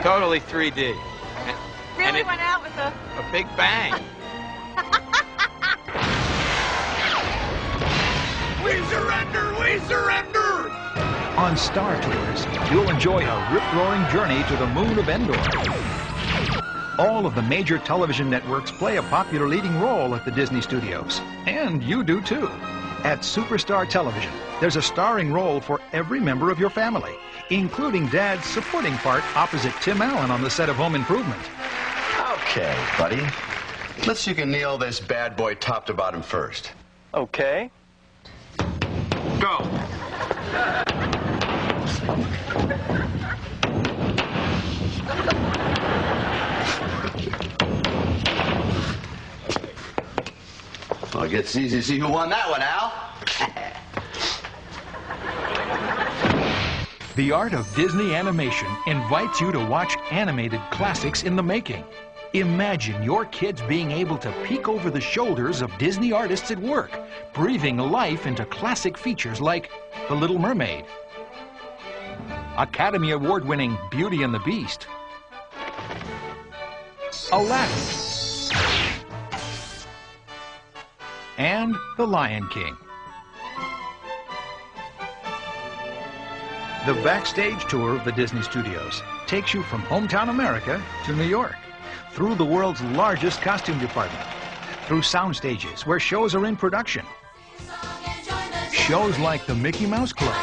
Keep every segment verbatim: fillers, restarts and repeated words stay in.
Totally three D. And, really and it, went out with a... a big bang. We surrender! We surrender! On Star Tours, you'll enjoy a rip-roaring journey to the moon of Endor. All of the major television networks play a popular leading role at the Disney Studios. And you do too. At Superstar Television, there's a starring role for every member of your family, including Dad's supporting part opposite Tim Allen on the set of Home Improvement. Okay, buddy. Let's see if you can nail this bad boy top to bottom first. Okay. Go. Well, it gets easy to see who won that one, Al. The Art of Disney Animation invites you to watch animated classics in the making. Imagine your kids being able to peek over the shoulders of Disney artists at work, breathing life into classic features like The Little Mermaid, Academy Award-winning Beauty and the Beast, Aladdin, and The Lion King. The backstage tour of the Disney Studios takes you from hometown America to New York, through the world's largest costume department, through sound stages where shows are in production, shows like the Mickey Mouse Club,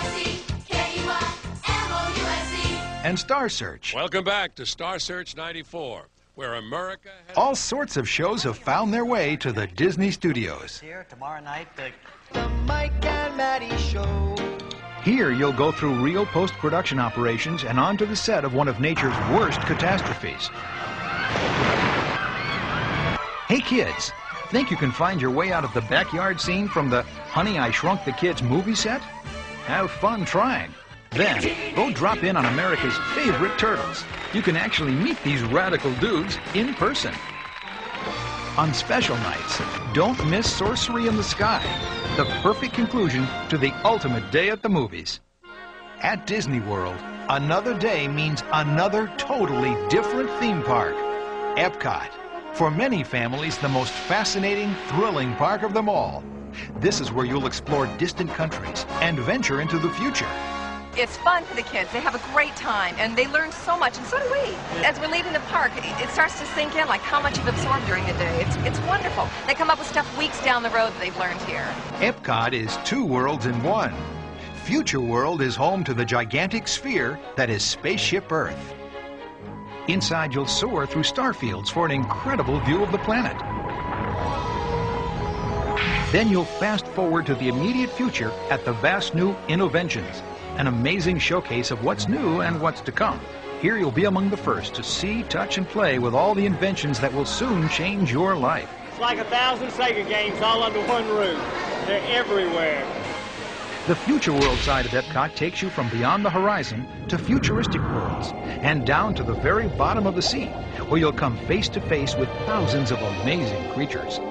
and Star Search. Welcome back to Star Search ninety-four, where America has... All sorts of shows have found their way to the Disney Studios. Here tomorrow night, the, the Mike and Maddie Show. Here you'll go through real post-production operations and onto the set of one of nature's worst catastrophes. Hey kids, think you can find your way out of the backyard scene from the Honey, I Shrunk the Kids movie set? Have fun trying. Then, go drop in on America's favorite turtles. You can actually meet these radical dudes in person. On special nights, don't miss Sorcery in the Sky, the perfect conclusion to the ultimate day at the movies. At Disney World, another day means another totally different theme park, Epcot. For many families, the most fascinating, thrilling park of them all. This is where you'll explore distant countries and venture into the future. It's fun for the kids. They have a great time, and they learn so much, and so do we. As we're leaving the park, it, it starts to sink in, like how much you've absorbed during the day. It's, it's wonderful. They come up with stuff weeks down the road that they've learned here. Epcot is two worlds in one. Future World is home to the gigantic sphere that is Spaceship Earth. Inside, you'll soar through star fields for an incredible view of the planet. Then you'll fast forward to the immediate future at the vast new Innoventions, an amazing showcase of what's new and what's to come. Here you'll be among the first to see, touch, and play with all the inventions that will soon change your life. It's like a thousand Sega games all under one roof. They're everywhere. The Future World side of Epcot takes you from beyond the horizon to futuristic worlds and down to the very bottom of the sea, where you'll come face to face with thousands of amazing creatures.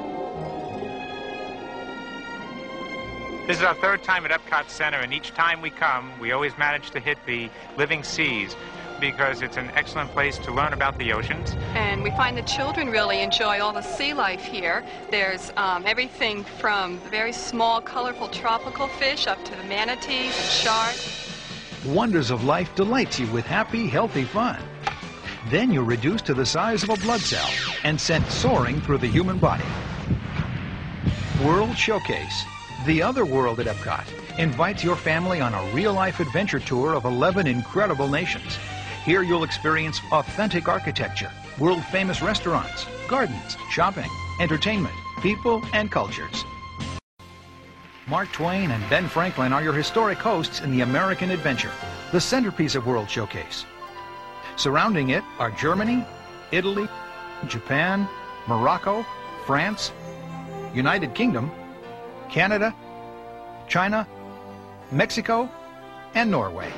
This is our third time at Epcot Center, and each time we come, we always manage to hit the living seas because it's an excellent place to learn about the oceans. And we find the children really enjoy all the sea life here. There's um, everything from very small, colorful tropical fish up to the manatees and sharks. Wonders of Life delights you with happy, healthy fun. Then you're reduced to the size of a blood cell and sent soaring through the human body. World Showcase, the other world at Epcot, invites your family on a real-life adventure tour of eleven incredible nations. Here you'll experience authentic architecture, world-famous restaurants, gardens, shopping, entertainment, people, and cultures. Mark Twain and Ben Franklin are your historic hosts in the American Adventure, the centerpiece of World Showcase. Surrounding it are Germany, Italy, Japan, Morocco, France, United Kingdom, Canada, China, Mexico, and Norway.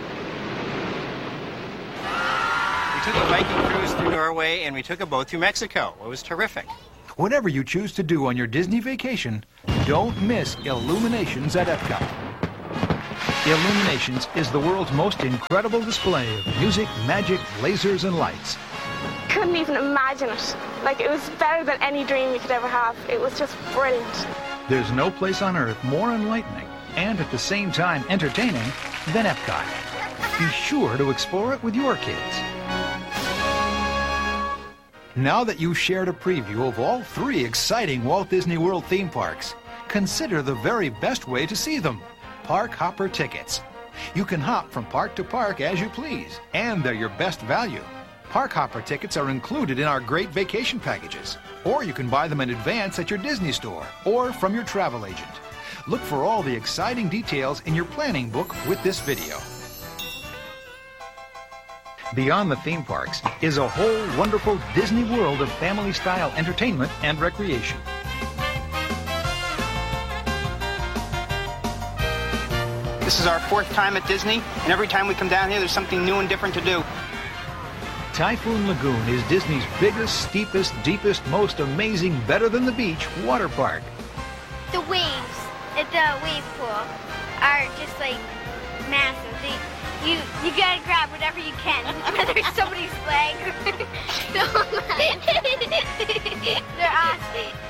We took a Viking cruise through Norway, and we took a boat through Mexico. It was terrific. Whatever you choose to do on your Disney vacation, don't miss Illuminations at Epcot. Illuminations is the world's most incredible display of music, magic, lasers, and lights. Couldn't even imagine it. Like, it was better than any dream you could ever have. It was just brilliant. There's no place on Earth more enlightening and at the same time entertaining than Epcot. Be sure to explore it with your kids. Now that you've shared a preview of all three exciting Walt Disney World theme parks, consider the very best way to see them: Park Hopper tickets. You can hop from park to park as you please, and they're your best value. Park Hopper tickets are included in our great vacation packages, or you can buy them in advance at your Disney store or from your travel agent. Look for all the exciting details in your planning book with this video. Beyond the theme parks is a whole wonderful Disney World of family-style entertainment and recreation. This is our fourth time at Disney, and every time we come down here, there's something new and different to do. Typhoon Lagoon is Disney's biggest, steepest, deepest, most amazing, better-than-the-beach water park. The waves at the wave pool are just like massive. They, you you gotta grab whatever you can, whether it's somebody's leg. They're awesome.